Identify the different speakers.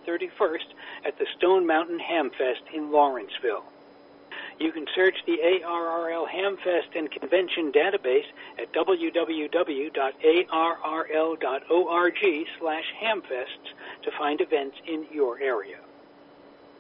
Speaker 1: 31st at the Stone Mountain Hamfest in Lawrenceville. You can search the ARRL Hamfest and Convention database at www.arrl.org/hamfests to find events in your area.